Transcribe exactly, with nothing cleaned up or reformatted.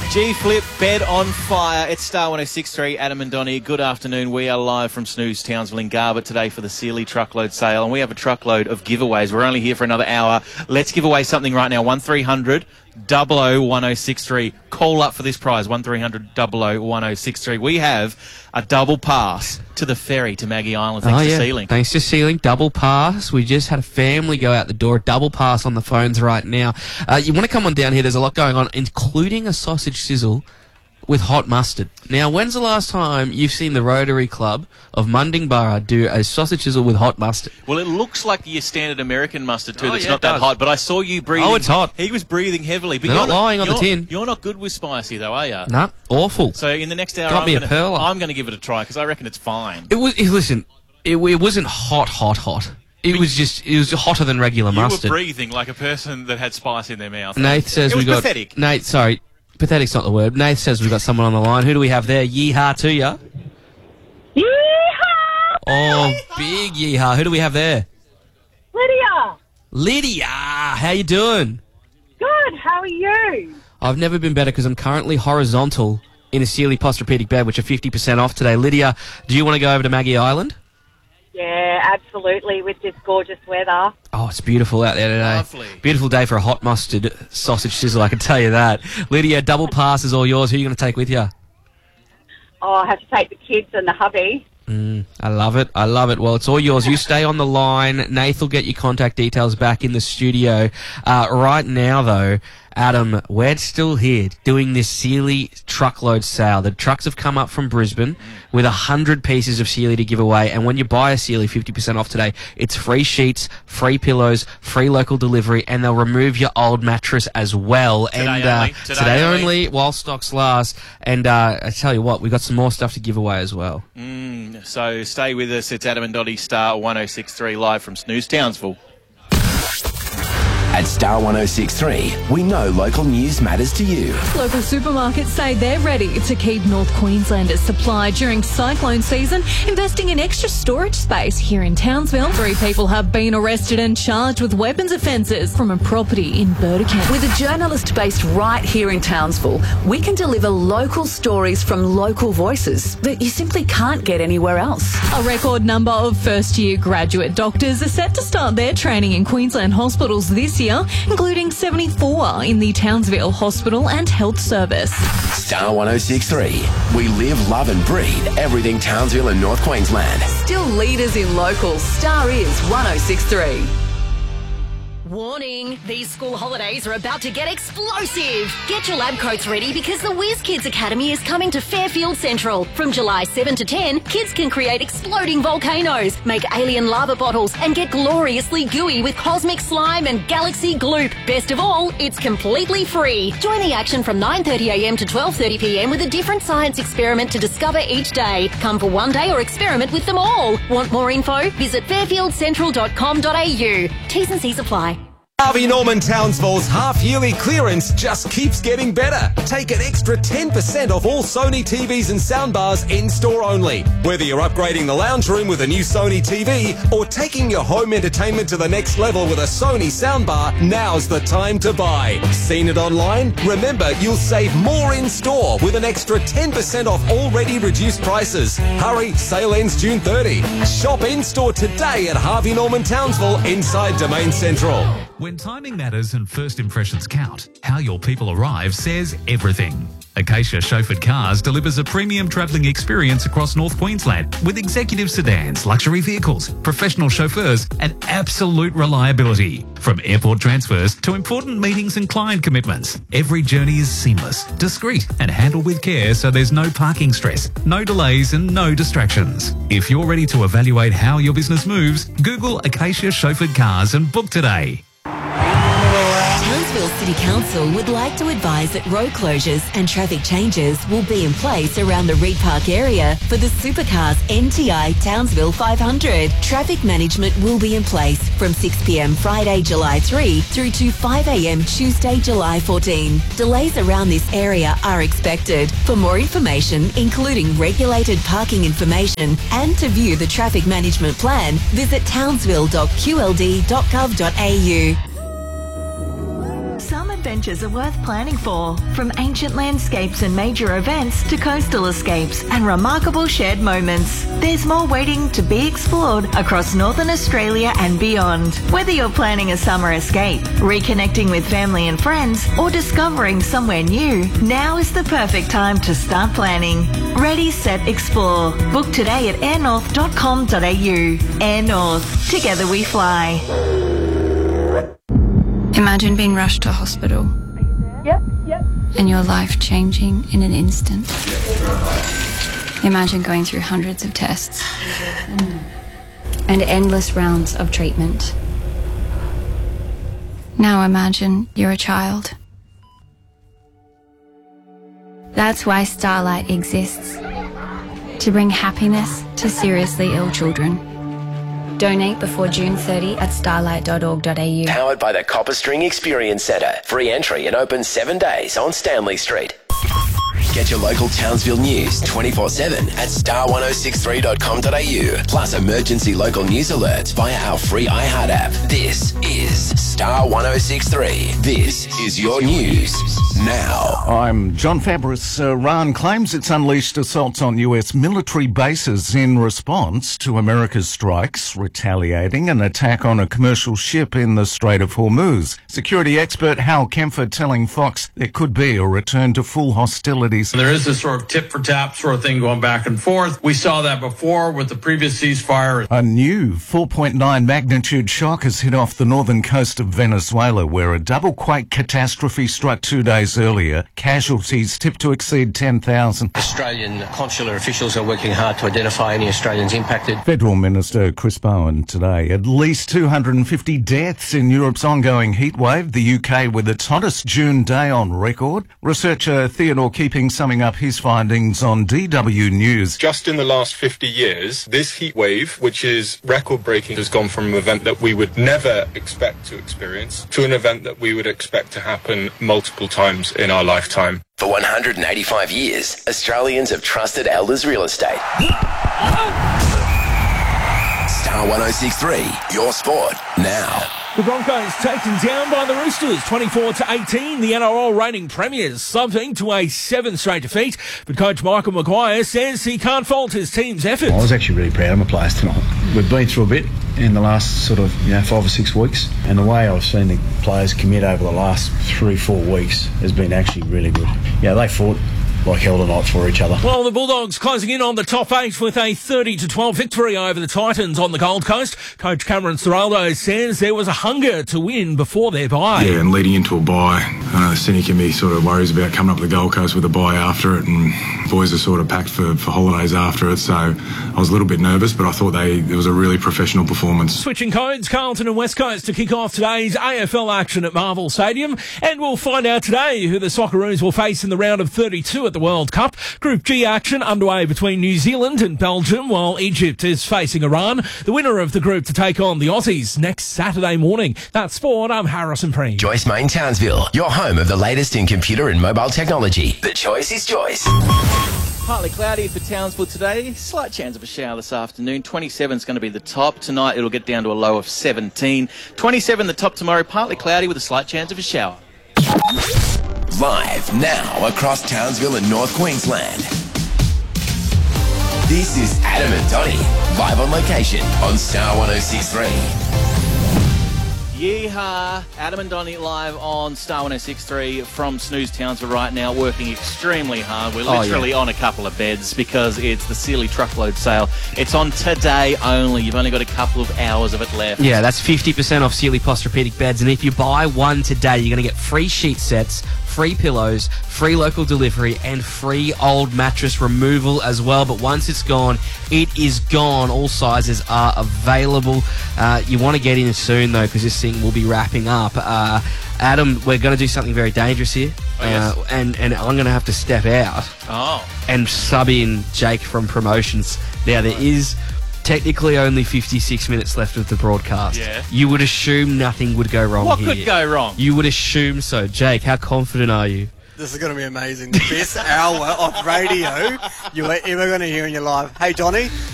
G-Flip, bed on fire. It's Star one oh six point three, Adam and Donnie. Good afternoon. We are live from Snooze, Townsville in Garbutt today for the Sealy truckload sale, and we have a truckload of giveaways. We're only here for another hour. Let's give away something right now. one three hundred double oh one oh six three. Call up for this prize, one three hundred double oh one oh six three. We have a double pass to the ferry to Maggie Island, thanks oh, yeah. to Sealing. Thanks to Sealing, double pass. We just had a family go out the door, double pass on the phones right now. Uh, you want to come on down here, there's a lot going on, including a sausage sizzle with hot mustard. Now, when's the last time you've seen the Rotary Club of Mundingborough do a sausage sizzle with hot mustard? Well, it looks like your standard American mustard too. Oh, that's yeah, not that does. hot, but I saw you breathing. Oh, it's hot. He was breathing heavily. But They're you're not lying on the you're- tin. You're not good with spicy though, are you? Nah, awful. So in the next hour, Got I'm me a gonna, pearler. I'm going to give it a try because I reckon it's fine. It was. It, listen, it, it wasn't hot, hot, hot. It was just. It was hotter than regular You mustard. were breathing like a person that had spice in their mouth. Nath says it was we got. pathetic. Nate, sorry, pathetic's not the word. Nath says we've got someone on the line. Who do we have there? Yeehaw to ya. Yeehaw! Oh, big yeehaw. Who do we have there? Lydia! Lydia. How you doing? Good, how are you? I've never been better because I'm currently horizontal in a Sealy Posturepedic bed, which are fifty percent off today. Lydia, do you want to go over to Maggie Island? Yeah, absolutely, with this gorgeous weather. Oh, it's beautiful out there today. Lovely. Beautiful day for a hot mustard sausage sizzle, I can tell you that. Lydia, double pass is all yours. Who are you going to take with you? Oh, I have to take the kids and the hubby. Mm, I love it. I love it. Well, it's all yours. You stay on the line. Nath will get your contact details back in the studio. Uh, right now, though, Adam, we're still here doing this Sealy truckload sale. The trucks have come up from Brisbane with one hundred pieces of Sealy to give away. And when you buy a Sealy fifty percent off today, it's free sheets, free pillows, free local delivery, and they'll remove your old mattress as well. Today and only. Uh, Today today only. only, while stocks last. And uh, I tell you what, we've got some more stuff to give away as well. Mm, so stay with us. It's Adam and Dottie, Star one oh six point three, live from Snooze, Townsville. At Star one oh six point three, we know local news matters to you. Local supermarkets say they're ready to keep North Queenslanders supplied during cyclone season, investing in extra storage space here in Townsville. Three people have been arrested and charged with weapons offences from a property in Burdekin. With a journalist based right here in Townsville, we can deliver local stories from local voices that you simply can't get anywhere else. A record number of first-year graduate doctors are set to start their training in Queensland hospitals this year, including seventy-four in the Townsville Hospital and Health Service. Star one oh six point three, we live, love and breathe everything Townsville and North Queensland. Still leaders in locals, Star is one oh six point three. Warning, these school holidays are about to get explosive. Get your lab coats ready because the Whiz Kids Academy is coming to Fairfield Central. From July seventh to tenth, kids can create exploding volcanoes, make alien lava bottles, and get gloriously gooey with cosmic slime and galaxy gloop. Best of all, it's completely free. Join the action from nine thirty a m to twelve thirty p m with a different science experiment to discover each day. Come for one day or experiment with them all. Want more info? Visit fairfield central dot com dot a u. T's and C's apply. Harvey Norman Townsville's half-yearly clearance just keeps getting better. Take an extra ten percent off all Sony T Vs and soundbars in-store only. Whether you're upgrading the lounge room with a new Sony T V or taking your home entertainment to the next level with a Sony soundbar, now's the time to buy. Seen it online? Remember, you'll save more in-store with an extra ten percent off already reduced prices. Hurry, sale ends June thirtieth. Shop in-store today at Harvey Norman Townsville inside Domain Central. When timing matters and first impressions count, how your people arrive says everything. Acacia Chauffeured Cars delivers a premium travelling experience across North Queensland with executive sedans, luxury vehicles, professional chauffeurs and absolute reliability. From airport transfers to important meetings and client commitments, every journey is seamless, discreet and handled with care so there's no parking stress, no delays and no distractions. If you're ready to evaluate how your business moves, Google Acacia Chauffeured Cars and book today. Townsville City Council would like to advise that road closures and traffic changes will be in place around the Reed Park area for the Supercars N T I Townsville five hundred. Traffic management will be in place from six p m Friday, July third through to five a m Tuesday, July fourteenth. Delays around this area are expected. For more information, including regulated parking information and to view the traffic management plan, visit townsville dot q l d dot gov dot a u. Some adventure adventures are worth planning for. From ancient landscapes and major events to coastal escapes and remarkable shared moments, there's more waiting to be explored across Northern Australia and beyond. Whether you're planning a summer escape, reconnecting with family and friends, or discovering somewhere new, now is the perfect time to start planning. Ready, set, explore. Book today at air north dot com dot a u. Air North. Together we fly. Imagine being rushed to hospital. Yep, yep. And your life changing in an instant. Imagine going through hundreds of tests and endless rounds of treatment. Now imagine you're a child. That's why Starlight exists. To bring happiness to seriously ill children. Donate before June thirtieth at starlight dot org dot a u. Powered by the Copper String Experience Centre. Free entry and open seven days on Stanley Street. Get your local Townsville news twenty-four seven at star ten sixty-three dot com dot a u. Plus emergency local news alerts via our free iHeart app. This is Star ten sixty-three. This is your news now. I'm John Fabris. Iran claims it's unleashed assaults on U S military bases in response to America's strikes, retaliating an attack on a commercial ship in the Strait of Hormuz. Security expert Hal Kempfer telling Fox there could be a return to full hostilities. There is this sort of tit-for-tat sort of thing going back and forth. We saw that before with the previous ceasefire. A new four point nine magnitude shock has hit off the northern coast of Venezuela, where a double quake catastrophe struck two days earlier. Casualties tipped to exceed ten thousand. Australian consular officials are working hard to identify any Australians impacted. Federal Minister Chris Bowen today. At least two hundred fifty deaths in Europe's ongoing heatwave. The U K with its hottest June day on record. Researcher Theodore Keeping summing up his findings on D W News. Just in the last fifty years, this heat wave, which is record-breaking, has gone from an event that we would never expect to experience to an event that we would expect to happen multiple times in our lifetime. For one hundred eighty-five years, Australians have trusted Elders Real Estate. Star ten sixty-three, your sport now. The Broncos taken down by the Roosters, twenty-four to eighteen. The N R L reigning premiers, something to a seven straight defeat. But coach Michael Maguire says he can't fault his team's effort. I was actually really proud of my players tonight. We've been through a bit in the last sort of, you know, five or six weeks. And the way I've seen the players commit over the last three, four weeks has been actually really good. Yeah, they fought like hell tonight for each other. Well, the Bulldogs closing in on the top eight with a thirty to twelve victory over the Titans on the Gold Coast. Coach Cameron Ciraldo says there was a hunger to win before their bye. Yeah, and leading into a bye, I know Cindy can be sort of worries about coming up the Gold Coast with a bye after it, and boys are sort of packed for, for holidays after it, so I was a little bit nervous, but I thought they it was a really professional performance. Switching codes, Carlton and West Coast to kick off today's A F L action at Marvel Stadium, and we'll find out today who the Socceroos will face in the round of thirty-two at the World Cup. Group G action underway between New Zealand and Belgium, while Egypt is facing Iran. The winner of the group to take on the Aussies next Saturday morning. That's sport. I'm Harrison Preem. Joyce Main Townsville, your home of the latest in computer and mobile technology. The choice is Joyce. Partly cloudy for Townsville today. Slight chance of a shower this afternoon. twenty-seven is going to be the top. Tonight it'll get down to a low of seventeen. twenty-seven the top tomorrow. Partly cloudy with a slight chance of a shower. Live now across Townsville and North Queensland. This is Adam and Donnie, live on location on Star ten sixty-three. Yeehaw! Adam and Donnie live on Star ten sixty-three from Snooze Townsville right now, working extremely hard. We're literally oh, yeah. on a couple of beds because it's the Sealy Truckload Sale. It's on today only. You've only got a couple of hours of it left. Yeah, that's fifty percent off Sealy Posturepedic beds, and if you buy one today, you're going to get free sheet sets, free pillows, free local delivery, and free old mattress removal as well. But once it's gone, it is gone. All sizes are available. Uh, you want to get in soon, though, because this thing will be wrapping up. Uh, Adam, we're going to do something very dangerous here. Oh, yes. uh, and, and I'm going to have to step out oh. and sub in Jake from Promotions. Now, there is technically only fifty-six minutes left of the broadcast. Yeah. You would assume nothing would go wrong what here. What could go wrong? You would assume so. Jake, how confident are you? This is going to be amazing. The best hour of radio you're ever going to hear in your life. Hey, Donnie.